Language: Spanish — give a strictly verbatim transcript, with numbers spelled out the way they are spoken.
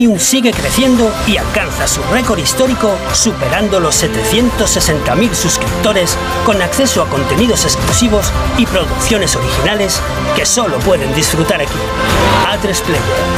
Sigue creciendo y alcanza su récord histórico superando los setecientos sesenta mil suscriptores con acceso a contenidos exclusivos y producciones originales que solo pueden disfrutar aquí. A tres Player.